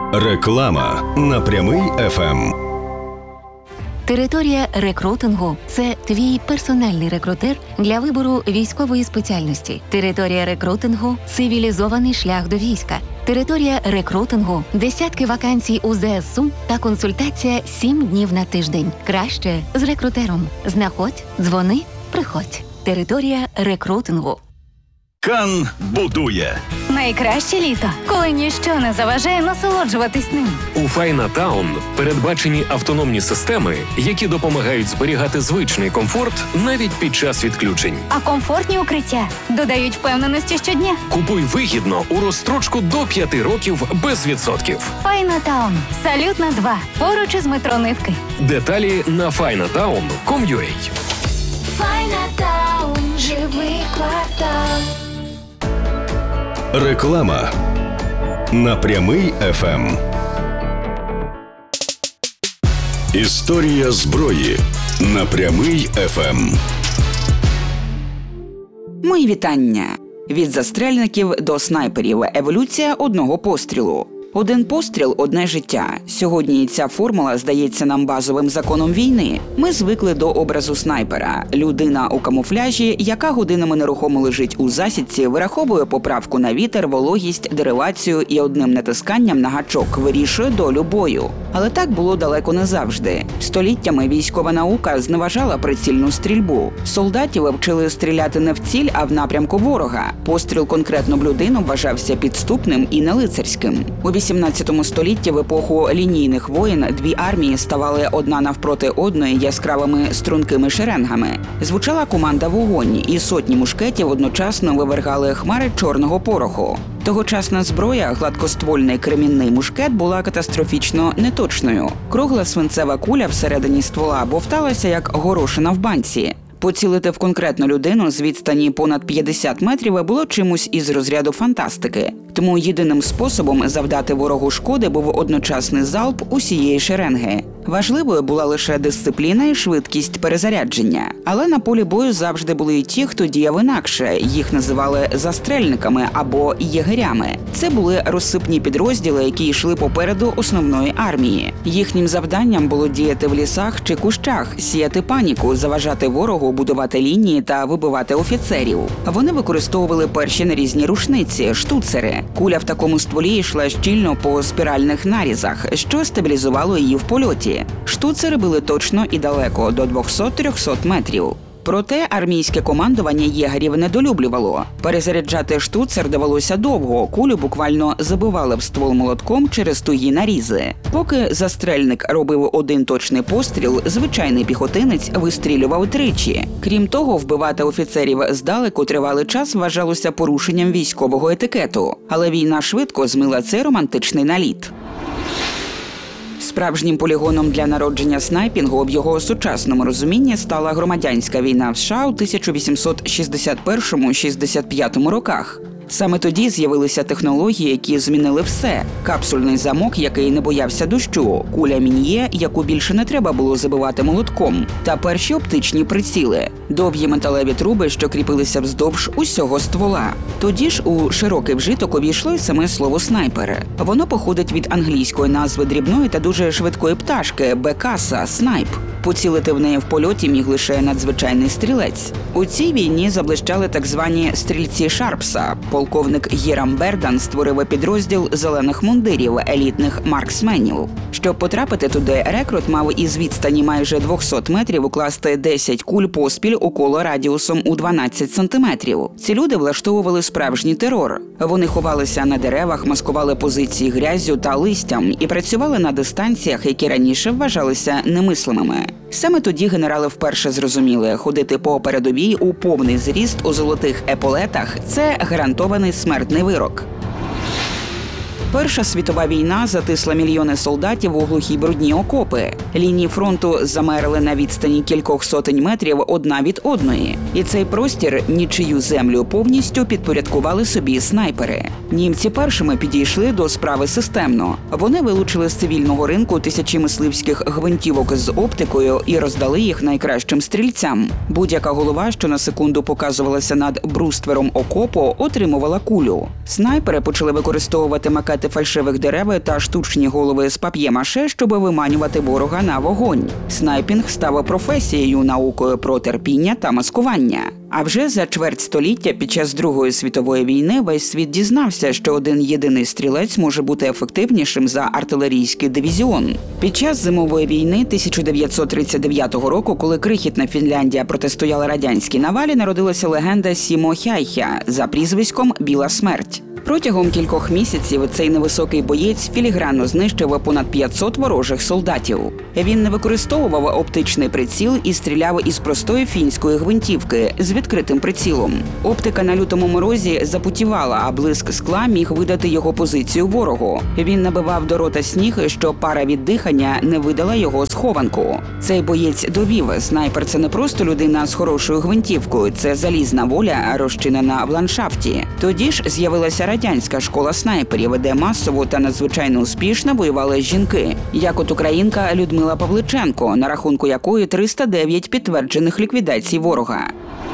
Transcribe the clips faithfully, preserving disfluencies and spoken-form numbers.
Реклама на Прямий еф ем. Територія рекрутингу – це твій персональний рекрутер для вибору військової спеціальності. Територія рекрутингу – цивілізований шлях до війська. Територія рекрутингу – десятки вакансій у зе ес у та консультація сім днів на тиждень. Краще з рекрутером. Знаходь, дзвони, приходь. Територія рекрутингу. Кан будує. Найкраще літо, коли ніщо не заважає насолоджуватись ним. У Файнатаун передбачені автономні системи, які допомагають зберігати звичний комфорт навіть під час відключень. А комфортні укриття додають впевненості щодня. Купуй вигідно у розстрочку до п'яти років без відсотків. Файнатаун. Салютна два. Поруч із метро Нивки. Деталі на файнатаун крапка ком крапка ю а. Файнатаун. Живий квартал. Реклама на Прямий еф ем. Історія зброї на Прямий еф ем. Мої вітання. Від застрельників до снайперів. Еволюція одного пострілу. Один постріл – одне життя. Сьогодні ця формула здається нам базовим законом війни. Ми звикли до образу снайпера. Людина у камуфляжі, яка годинами нерухомо лежить у засідці, вираховує поправку на вітер, вологість, деривацію і одним натисканням на гачок вирішує долю бою. Але так було далеко не завжди. Століттями військова наука зневажала прицільну стрільбу. Солдатів вчили стріляти не в ціль, а в напрямку ворога. Постріл конкретно в людину вважався підступним і нелицарським. У вісімнадцятому столітті в епоху лінійних воєн дві армії ставали одна навпроти одної яскравими стрункими шеренгами. Звучала команда «Вогонь», і сотні мушкетів одночасно вивергали хмари чорного пороху. Тогочасна зброя, гладкоствольний кремінний мушкет, була катастрофічно неточною. Кругла свинцева куля всередині ствола бовталася, як горошина в банці. Поцілити в конкретну людину з відстані понад п'ятдесят метрів було чимось із розряду фантастики. Тому єдиним способом завдати ворогу шкоди був одночасний залп усієї шеренги. Важливою була лише дисципліна і швидкість перезарядження. Але на полі бою завжди були і ті, хто діяв інакше. Їх називали застрельниками або єгерями. Це були розсипні підрозділи, які йшли попереду основної армії. Їхнім завданням було діяти в лісах чи кущах, сіяти паніку, заважати ворогу, будувати лінії та вибивати офіцерів. Вони використовували перші нарізні рушниці – штуцери. Куля в такому стволі йшла щільно по спіральних нарізах, що стабілізувало її в польоті. Штуцери били точно і далеко – до двісті-триста метрів. Проте армійське командування єгерів недолюблювало. Перезаряджати штуцер довелося довго, кулю буквально забивали в ствол молотком через тугі нарізи. Поки застрельник робив один точний постріл, звичайний піхотинець вистрілював тричі. Крім того, вбивати офіцерів здалеку тривалий час вважалося порушенням військового етикету. Але війна швидко змила цей романтичний наліт. Справжнім полігоном для народження снайпінгу в його сучасному розумінні стала громадянська війна в США у тисяча вісімсот шістдесят першому - шістдесят п'ятому роках. Саме тоді з'явилися технології, які змінили все. Капсульний замок, який не боявся дощу, куля Мін'є, яку більше не треба було забивати молотком, та перші оптичні приціли – довгі металеві труби, що кріпилися вздовж усього ствола. Тоді ж у широкий вжиток увійшло й саме слово «снайпер». Воно походить від англійської назви дрібної та дуже швидкої пташки – бекаса – снайп. Поцілити в неї в польоті міг лише надзвичайний стрілець. У цій війні заблищали так звані стрільці Шарпса. Полковник Гірам Бердан створив підрозділ зелених мундирів, елітних марксменів. Щоб потрапити туди, рекрут мав із відстані майже двісті метрів укласти десять куль поспіль у коло радіусом у дванадцять сантиметрів. Ці люди влаштовували справжній терор. Вони ховалися на деревах, маскували позиції грязю та листям і працювали на дистанціях, які раніше вважалися немислимими. Саме тоді генерали вперше зрозуміли, ходити по передовій у повний зріст у золотих еполетах – це гарантований смертний вирок. Перша світова війна затисла мільйони солдатів у глухі брудні окопи. Лінії фронту замерли на відстані кількох сотень метрів одна від одної. І цей простір, нічию землю, повністю підпорядкували собі снайпери. Німці першими підійшли до справи системно. Вони вилучили з цивільного ринку тисячі мисливських гвинтівок з оптикою і роздали їх найкращим стрільцям. Будь-яка голова, що на секунду показувалася над бруствером окопу, отримувала кулю. Снайпери почали використовувати макет виготовляти фальшивих дерев та штучні голови з пап'є-маше, щоб виманювати ворога на вогонь. Снайпінг став професією, наукою про терпіння та маскування. А вже за чверть століття під час Другої світової війни весь світ дізнався, що один єдиний стрілець може бути ефективнішим за артилерійський дивізіон. Під час зимової війни тисяча дев'ятсот тридцять дев'ятого року, коли крихітна Фінляндія протистояла радянській навалі, народилася легенда Сімо Хяйхя за прізвиськом «Біла смерть». Протягом кількох місяців цей невисокий боєць філігранно знищив понад п'ятсот ворожих солдатів. Він не використовував оптичний приціл і стріляв із простої фінської гвинтівки з відкритим прицілом. Оптика на лютому морозі запутівала, а блиск скла міг видати його позицію ворогу. Він набивав до рота сніг, що пара від дихання не видала його схованку. Цей боєць довів, снайпер – це не просто людина з хорошою гвинтівкою, це залізна воля, розчинена в ландшафті. Тоді ж з'явилася радянська школа снайперів, де масово та надзвичайно успішно воювали жінки, як от українка Людмила Павличенко, на рахунку якої триста дев'ять підтверджених ліквідацій ворога.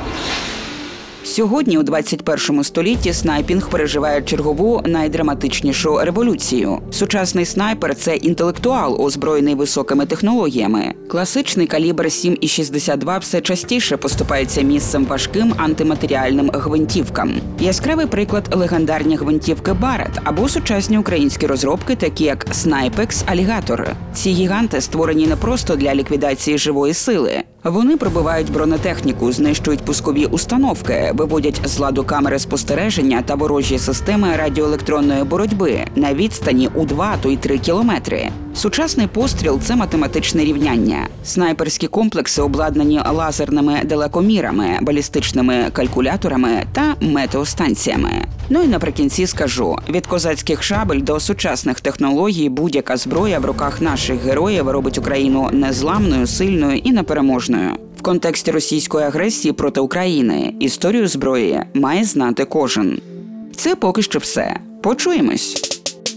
Сьогодні, у двадцять першому столітті, снайпінг переживає чергову найдраматичнішу революцію. Сучасний снайпер – це інтелектуал, озброєний високими технологіями. Класичний калібр сім шістдесят два все частіше поступається місцем важким антиматеріальним гвинтівкам. Яскравий приклад – легендарні гвинтівки Барет або сучасні українські розробки, такі як Снайпекс Алігатор. Ці гіганти створені не просто для ліквідації живої сили. Вони пробивають бронетехніку, знищують пускові установки, виводять з ладу камери спостереження та ворожі системи радіоелектронної боротьби на відстані у два, а то й три кілометри. Сучасний постріл – це математичне рівняння. Снайперські комплекси обладнані лазерними далекомірами, балістичними калькуляторами та метеостанціями. Ну і наприкінці скажу, від козацьких шабель до сучасних технологій будь-яка зброя в руках наших героїв робить Україну незламною, сильною і непереможною. В контексті російської агресії проти України історію зброї має знати кожен. Це поки що все. Почуємось!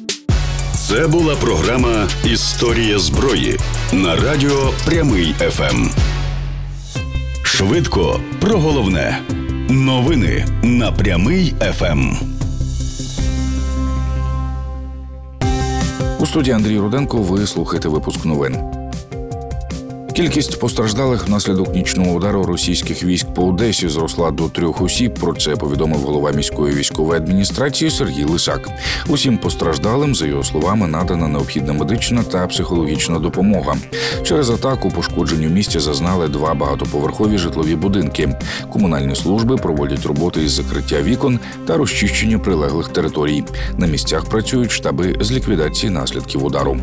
Це була програма «Історія зброї» на радіо «Прямий еф ем». Швидко про головне. Новини на «Прямий еф ем». У студії Андрій Руденко ви слухаєте випуск новин. Кількість постраждалих внаслідок нічного удару російських військ по Одесі зросла до трьох осіб. Про це повідомив голова міської військової адміністрації Сергій Лисак. Усім постраждалим, за його словами, надана необхідна медична та психологічна допомога. Через атаку пошкоджень у місті зазнали два багатоповерхові житлові будинки. Комунальні служби проводять роботи із закриття вікон та розчищення прилеглих територій. На місцях працюють штаби з ліквідації наслідків удару.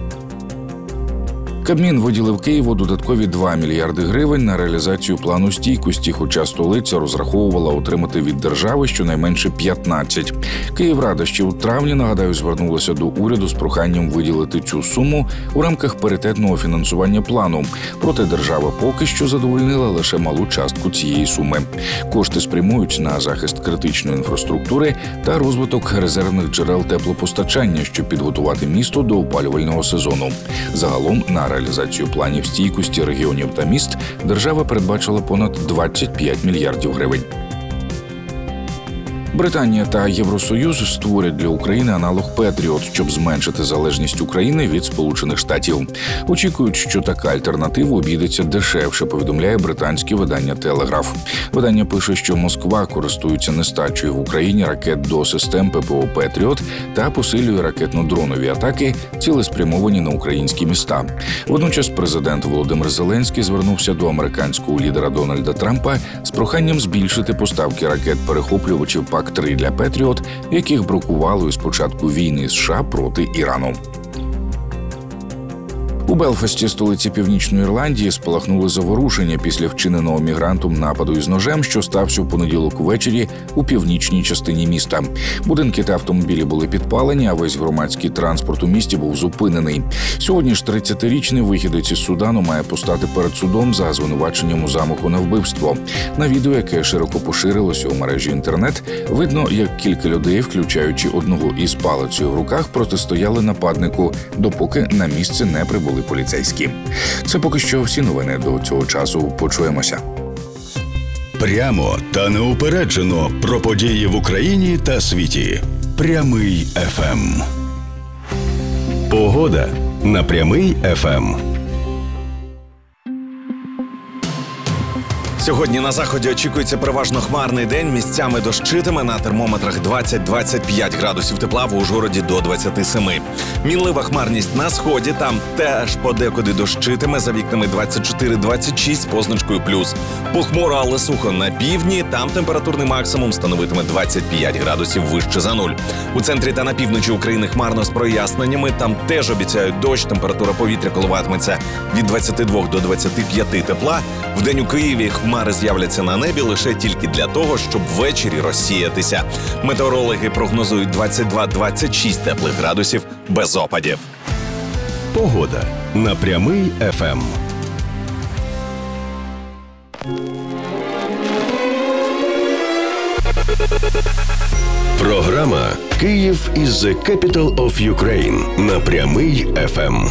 Кабмін виділив Києву додаткові два мільярди гривень на реалізацію плану стійкості, хоча столиця розраховувала отримати від держави щонайменше п'ятнадцять. Київрада ще у травні, нагадаю, звернулася до уряду з проханням виділити цю суму у рамках паритетного фінансування плану. Проте держава поки що задовольнила лише малу частку цієї суми. Кошти спрямують на захист критичної інфраструктури та розвиток резервних джерел теплопостачання, щоб підготувати місто до опалювального сезону. Загалом на реалізацію планів стійкості регіонів та міст держава передбачила понад двадцять п'ять мільярдів гривень. Британія та Євросоюз створять для України аналог Петріот, щоб зменшити залежність України від Сполучених Штатів. Очікують, що така альтернатива обійдеться дешевше, повідомляє британське видання «Телеграф». Видання пише, що Москва користується нестачею в Україні ракет до систем ППО «Петріот» та посилює ракетно-дронові атаки, цілеспрямовані на українські міста. Водночас президент Володимир Зеленський звернувся до американського лідера Дональда Трампа з проханням збільшити поставки ракет-перехоплювачів пак три для «Петріот», яких бракувало із початку війни США проти Ірану. У Белфасті, столиці Північної Ірландії, спалахнули заворушення після вчиненого мігрантом нападу із ножем, що стався у понеділок увечері у північній частині міста. Будинки та автомобілі були підпалені, а весь громадський транспорт у місті був зупинений. Сьогодні ж тридцятирічний вихідець із Судану має постати перед судом за звинуваченням у замаху на вбивство. На відео, яке широко поширилося у мережі інтернет, видно, як кілька людей, включаючи одного із палицею в руках, протистояли нападнику, допоки на місце не прибули поліцейські. Це поки що всі новини до цього часу. Почуємося. Прямо та неупереджено про події в Україні та світі. Прямий еф ем. Погода на Прямий еф ем. Сьогодні на заході очікується переважно хмарний день, місцями дощитиме, на термометрах двадцять-двадцять п'ять градусів тепла, в Ужгороді до двадцять сім. Мінлива хмарність на сході, там теж подекуди дощитиме, за вікнами двадцять чотири двадцять шість з позначкою плюс. Похмуро, але сухо на півдні, там температурний максимум становитиме двадцять п'ять градусів вище за нуль. У центрі та на півночі України хмарно з проясненнями, там теж обіцяють дощ, температура повітря коливатиметься від двадцяти двох до двадцяти п'яти тепла. Вдень у Києві хмари з'являться на небі лише тільки для того, щоб ввечері розсіятися. Метеорологи прогнозують двадцять два двадцять шість теплих градусів без опадів. Погода на Прямий еф ем. Програма «Київ is the capital of Ukraine» на Прямий еф ем.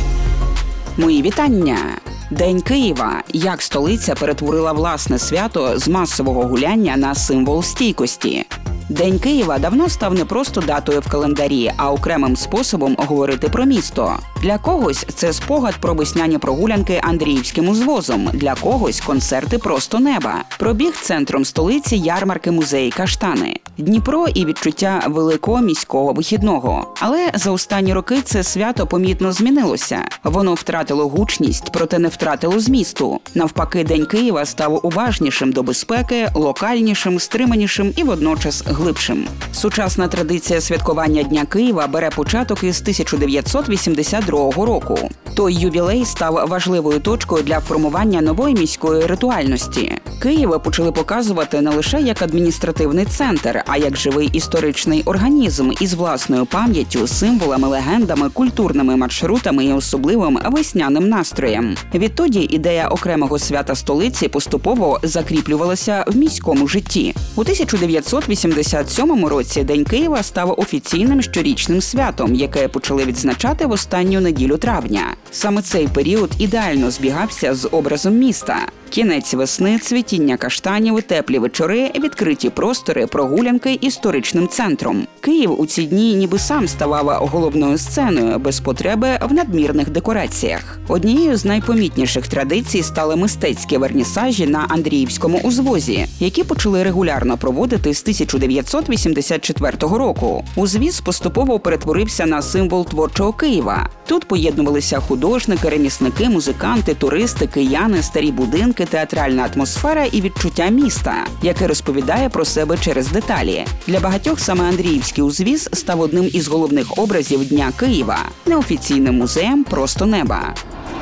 Мої вітання! День Києва. Як столиця перетворила власне свято з масового гуляння на символ стійкості. День Києва давно став не просто датою в календарі, а окремим способом говорити про місто. Для когось це спогад про весняні прогулянки Андріївським узвозом, для когось концерти просто неба. Пробіг центром столиці ярмарки, музеї, каштани. Дніпро і відчуття великого міського вихідного. Але за останні роки це свято помітно змінилося. Воно втратило гучність, проте не втратило змісту. Навпаки, День Києва став уважнішим до безпеки, локальнішим, стриманішим і водночас глибшим. Сучасна традиція святкування Дня Києва бере початок із тисяча дев'ятсот вісімдесят другого року. Той ювілей став важливою точкою для формування нової міської ритуальності. Київ почали показувати не лише як адміністративний центр, а як живий історичний організм із власною пам'яттю, символами, легендами, культурними маршрутами і особливим весняним настроєм. Відтоді ідея окремого свята столиці поступово закріплювалася в міському житті. У тисяча дев'ятсот вісімдесят сьомому році День Києва став офіційним щорічним святом, яке почали відзначати в останню неділю травня. Саме цей період ідеально збігався з образом міста. Кінець весни, цвітіння каштанів, теплі вечори, відкриті простори, прогулянки історичним центром. Київ у ці дні ніби сам ставав головною сценою, без потреби в надмірних декораціях. Однією з найпомітніших традицій стали мистецькі вернісажі на Андріївському узвозі, які почали регулярно проводити з тисяча дев'ятсот вісімдесят четвертого року. Узвіз поступово перетворився на символ творчого Києва. Тут поєднувалися художники, ремісники, музиканти, туристи, кияни, старі будинки, театральна атмосфера і відчуття міста, яке розповідає про себе через деталі. Для багатьох саме Андріївський узвіз став одним із головних образів Дня Києва – неофіційним музеєм просто неба.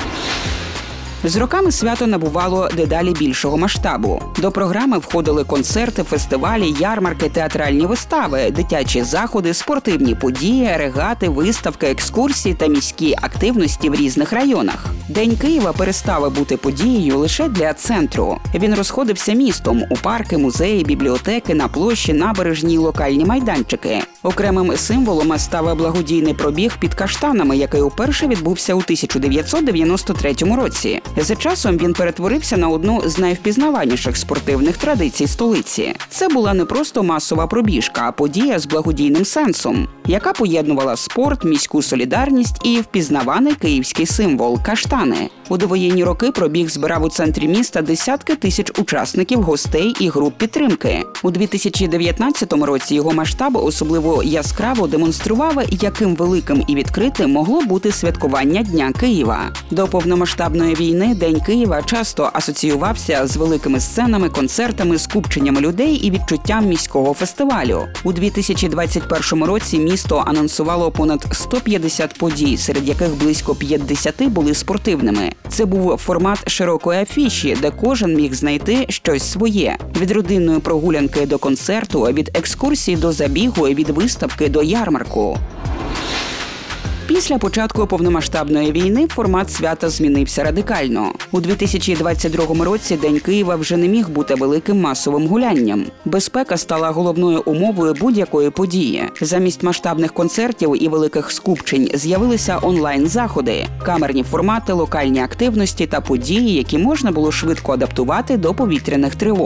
З роками свято набувало дедалі більшого масштабу. До програми входили концерти, фестивалі, ярмарки, театральні вистави, дитячі заходи, спортивні події, регати, виставки, екскурсії та міські активності в різних районах. День Києва перестав бути подією лише для центру. Він розходився містом у парки, музеї, бібліотеки, на площі, набережні й локальні майданчики. Окремим символом став благодійний пробіг під каштанами, який уперше відбувся у тисяча дев'ятсот дев'яносто третьому році. За часом він перетворився на одну з найвпізнаваніших спортивних традицій столиці. Це була не просто масова пробіжка, а подія з благодійним сенсом, яка поєднувала спорт, міську солідарність і впізнаваний київський символ – каштани. У довоєнні роки пробіг збирав у центрі міста десятки тисяч учасників, гостей і груп підтримки. У дві тисячі дев'ятнадцятому році його масштаб особливо яскраво демонстрував, яким великим і відкритим могло бути святкування Дня Києва. До повномасштабної війни День Києва часто асоціювався з великими сценами, концертами, скупченнями людей і відчуттям міського фестивалю. У дві тисячі двадцять першому році місто анонсувало понад сто п'ятдесят подій, серед яких близько п'ятдесят були спортивними. Це був формат широкої афіші, де кожен міг знайти щось своє. Від родинної прогулянки до концерту, від екскурсії до забігу, від виставки до ярмарку. Після початку повномасштабної війни формат свята змінився радикально. У дві тисячі двадцять другому році День Києва вже не міг бути великим масовим гулянням. Безпека стала головною умовою будь-якої події. Замість масштабних концертів і великих скупчень з'явилися онлайн-заходи, камерні формати, локальні активності та події, які можна було швидко адаптувати до повітряних тривог.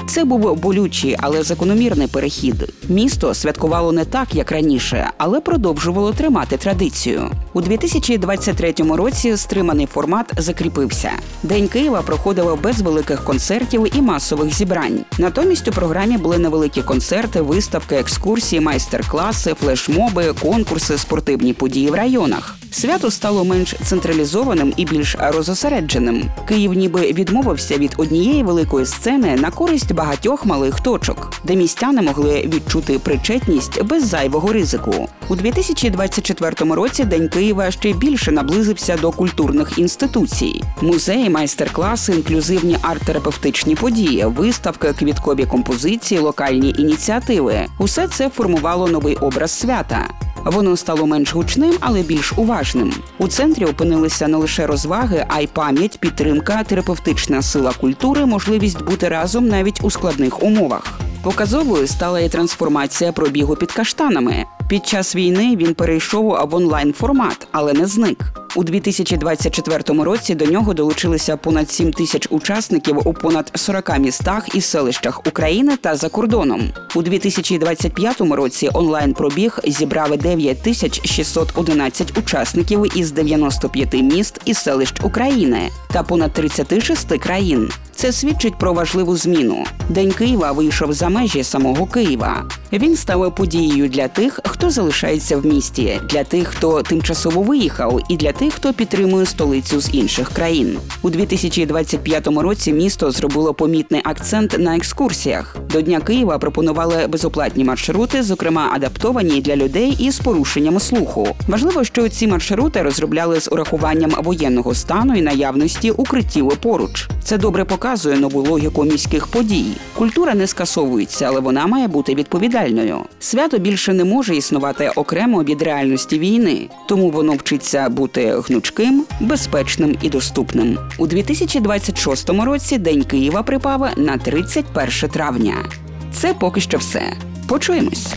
Це був болючий, але закономірний перехід. Місто святкувало не так, як раніше, але продовжувало тримати традицію. У дві тисячі двадцять третьому році стриманий формат закріпився. День Києва проходило без великих концертів і масових зібрань. Натомість у програмі були невеликі концерти, виставки, екскурсії, майстер-класи, флешмоби, конкурси, спортивні події в районах. Свято стало менш централізованим і більш розосередженим. Київ ніби відмовився від однієї великої сцени на користь багатьох малих точок, де містяни могли відчути причетність без зайвого ризику. У дві тисячі двадцять четвертому році День Києва ще більше наблизився до культурних інституцій. Музеї, майстер-класи, інклюзивні арт-терапевтичні події, виставки, квіткові композиції, локальні ініціативи – усе це формувало новий образ свята. Воно стало менш гучним, але більш уважним. У центрі опинилися не лише розваги, а й пам'ять, підтримка, терапевтична сила культури, можливість бути разом навіть у складних умовах. Показовою стала і трансформація пробігу під каштанами. Під час війни він перейшов в онлайн-формат, але не зник. У дві тисячі двадцять четвертому році до нього долучилися понад сім тисяч учасників у понад сорока містах і селищах України та за кордоном. У дві тисячі двадцять п'ятому році онлайн-пробіг зібрав дев'ять тисяч шістсот одинадцять учасників із дев'яноста п'яти міст і селищ України та понад тридцяти шести країн. Це свідчить про важливу зміну. День Києва вийшов за межі самого Києва. Він став подією для тих, хто залишається в місті, для тих, хто тимчасово виїхав, і для тих, хто підтримує столицю з інших країн. У дві тисячі двадцять п'ятому році місто зробило помітний акцент на екскурсіях. До Дня Києва пропонували безоплатні маршрути, зокрема адаптовані для людей із порушенням слуху. Важливо, що ці маршрути розробляли з урахуванням воєнного стану і наявності укриттів поруч. Це добре показує нову логіку міських подій. Культура не скасовується, але вона має бути відповідальною. Свято більше не може існувати окремо від реальності війни, тому воно вчиться бути гнучким, безпечним і доступним. У дві тисячі двадцять шостому році День Києва припав на тридцять перше травня. Це поки що все. Почуємось.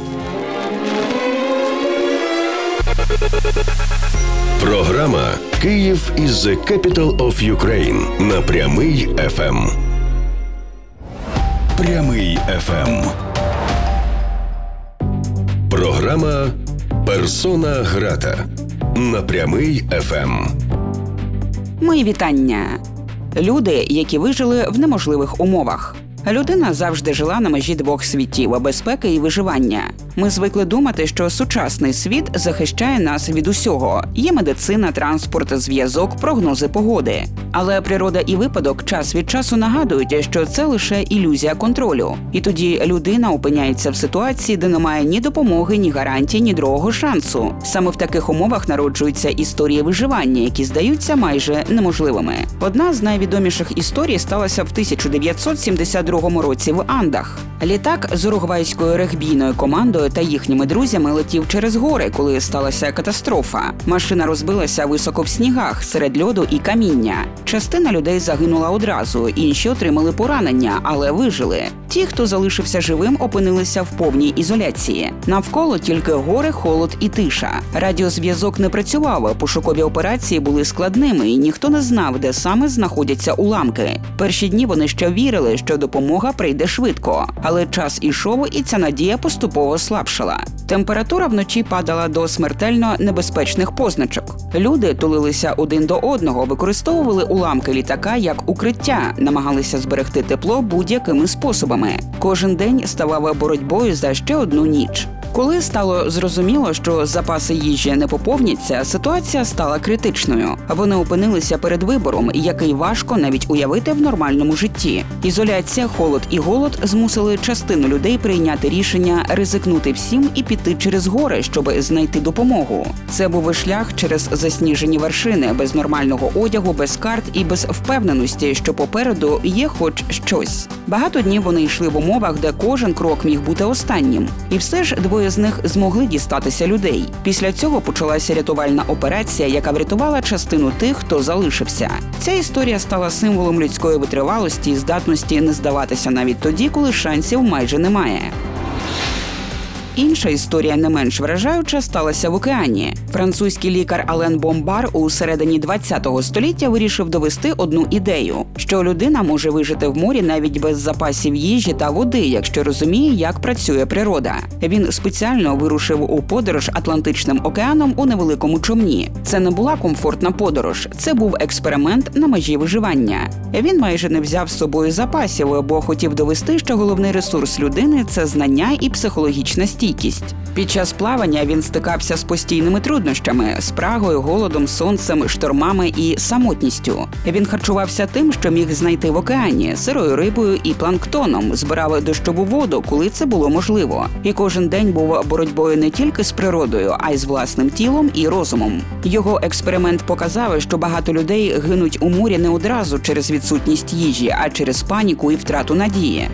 Програма «Київ is the capital of Ukraine» на Прямий еф ем. Прямий еф ем. Програма «Персона грата» на Прямий еф ем. Мої вітання. Люди, які вижили в неможливих умовах. Людина завжди жила на межі двох світів – безпеки і виживання. Ми звикли думати, що сучасний світ захищає нас від усього. Є медицина, транспорт, зв'язок, прогнози погоди. Але природа і випадок час від часу нагадують, що це лише ілюзія контролю. І тоді людина опиняється в ситуації, де немає ні допомоги, ні гарантій, ні другого шансу. Саме в таких умовах народжуються історії виживання, які здаються майже неможливими. Одна з найвідоміших історій сталася в тисяча дев'ятсот сімдесят другому році в Андах. Літак з уругвайською регбійною командою та їхніми друзями летів через гори, коли сталася катастрофа. Машина розбилася високо в снігах, серед льоду і каміння. Частина людей загинула одразу, інші отримали поранення, але вижили. Ті, хто залишився живим, опинилися в повній ізоляції. Навколо тільки гори, холод і тиша. Радіозв'язок не працював, пошукові операції були складними, і ніхто не знав, де саме знаходяться уламки. Перші дні вони ще вірили, що допомога прийде швидко. Але час ішов, і ця надія поступово слабшала. Температура вночі падала до смертельно небезпечних позначок. Люди тулилися один до одного, використовували уламки літака як укриття, намагалися зберегти тепло будь-якими способами. Кожен день ставав боротьбою за ще одну ніч. Коли стало зрозуміло, що запаси їжі не поповняться, ситуація стала критичною. Вони опинилися перед вибором, який важко навіть уявити в нормальному житті. Ізоляція, холод і голод змусили частину людей прийняти рішення ризикнути всім і піти через гори, щоб знайти допомогу. Це був шлях через засніжені вершини, без нормального одягу, без карт і без впевненості, що попереду є хоч щось. Багато днів вони йшли в умовах, де кожен крок міг бути останнім. І все ж двоє з них змогли дістатися людей. Після цього почалася рятувальна операція, яка врятувала частину тих, хто залишився. Ця історія стала символом людської витривалості і здатності не здаватися навіть тоді, коли шансів майже немає. Інша історія, не менш вражаюча, сталася в океані. Французький лікар Ален Бомбар у середині ХХ століття вирішив довести одну ідею, що людина може вижити в морі навіть без запасів їжі та води, якщо розуміє, як працює природа. Він спеціально вирушив у подорож Атлантичним океаном у невеликому човні. Це не була комфортна подорож, це був експеримент на межі виживання. Він майже не взяв з собою запасів, бо хотів довести, що головний ресурс людини – це знання і психологічна стійкість. Під час плавання він стикався з постійними труднощами – спрагою, голодом, сонцем, штормами і самотністю. Він харчувався тим, що міг знайти в океані – сирою рибою і планктоном, збирав дощову воду, коли це було можливо. І кожен день був боротьбою не тільки з природою, а й з власним тілом і розумом. Його експеримент показав, що багато людей гинуть у морі не одразу через відсутність їжі, а через паніку і втрату надії.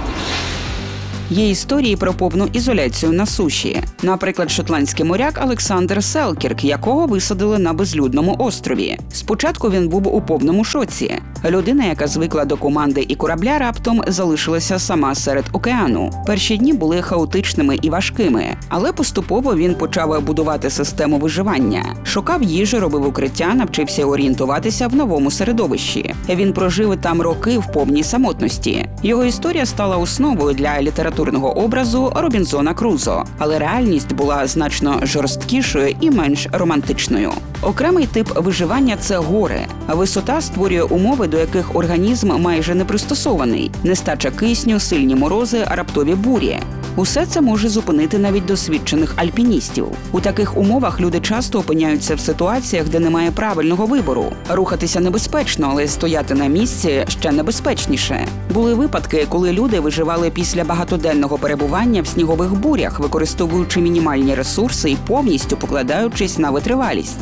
Є історії про повну ізоляцію на суші. Наприклад, шотландський моряк Олександр Селкірк, якого висадили на безлюдному острові. Спочатку він був у повному шоці. Людина, яка звикла до команди і корабля, раптом залишилася сама серед океану. Перші дні були хаотичними і важкими, але поступово він почав будувати систему виживання. Шукав їжу, робив укриття, навчився орієнтуватися в новому середовищі. Він прожив там роки в повній самотності. Його історія стала основою для літературного образу Робінзона Крузо, але реальність була значно жорсткішою і менш романтичною. Окремий тип виживання – це гори. Висота створює умови, до яких організм майже не пристосований. Нестача кисню, сильні морози, раптові бурі. Усе це може зупинити навіть досвідчених альпіністів. У таких умовах люди часто опиняються в ситуаціях, де немає правильного вибору. Рухатися небезпечно, але стояти на місці ще небезпечніше. Були випадки, коли люди виживали після багатоденного перебування в снігових бурях, використовуючи мінімальні ресурси і повністю покладаючись на витривалість.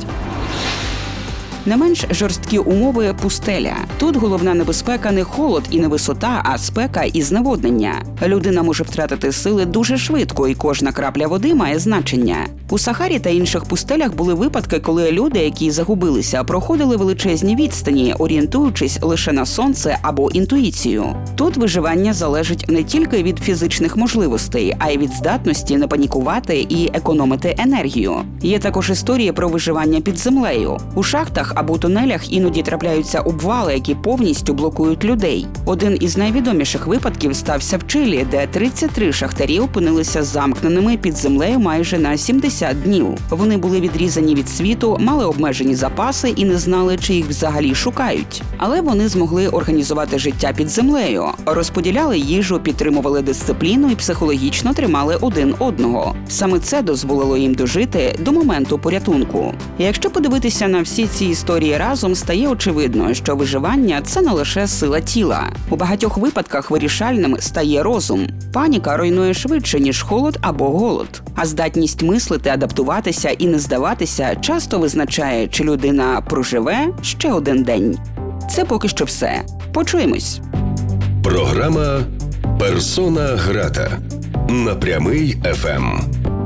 Не менш жорсткі умови – пустеля. Тут головна небезпека не холод і не висота, а спека і зневоднення. Людина може втратити сили дуже швидко, і кожна крапля води має значення. У Сахарі та інших пустелях були випадки, коли люди, які загубилися, проходили величезні відстані, орієнтуючись лише на сонце або інтуїцію. Тут виживання залежить не тільки від фізичних можливостей, а й від здатності не панікувати і економити енергію. Є також історії про виживання під землею. У шахтах або тунелях іноді трапляються обвали, які повністю блокують людей. Один із найвідоміших випадків стався в Чилі, де тридцять три шахтарі опинилися замкненими під землею майже на сімдесят днів. Вони були відрізані від світу, мали обмежені запаси і не знали, чи їх взагалі шукають. Але вони змогли організувати життя під землею, розподіляли їжу, підтримували дисципліну і психологічно тримали один одного. Саме це дозволило їм дожити до моменту порятунку. І якщо подивитися на всі ці історії разом, стає очевидно, що виживання – це не лише сила тіла. У багатьох випадках вирішальним стає розум. Паніка руйнує швидше, ніж холод або голод. А здатність мислити, адаптуватися і не здаватися часто визначає, чи людина проживе ще один день. Це поки що все. Почуємось. Програма «Персона грата» на Прямий еф ем.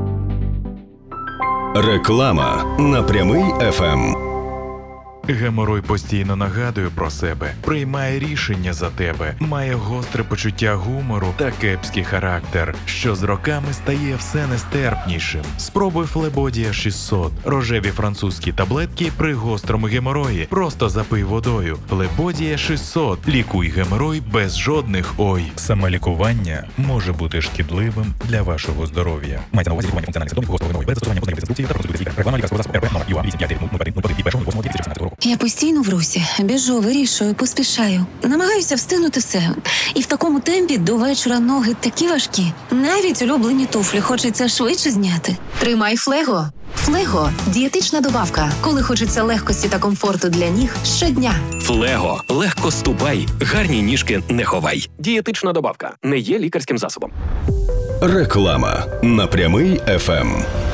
Реклама на Прямий еф ем. Геморой постійно нагадує про себе, приймає рішення за тебе, має гостре почуття гумору та кепський характер, що з роками стає все нестерпнішим. Спробуй Флебодія шістсот. Рожеві французькі таблетки при гострому геморої. Просто запий водою. Флебодія шістсот. Лікуй геморой без жодних ой. Самолікування може бути шкідливим для вашого здоров'я. Мається на увазі лікування функціональних симптомів гострого геморою без застосування познайомих інструкцій та розробити лікаря. Реклама лікарського засобу РП номер ю а вісім п'ять нуль один нуль один і першого восьмого дві тисячі шістнадцятого року. Я постійно в русі, біжу, вирішую, поспішаю. Намагаюся встигнути все. І в такому темпі до вечора ноги такі важкі. Навіть улюблені туфлі хочеться швидше зняти. Тримай Флего. Флего – дієтична добавка, коли хочеться легкості та комфорту для ніг щодня. Флего. Легко ступай, гарні ніжки не ховай. Дієтична добавка. Не є лікарським засобом. Реклама на Прямий еф ем.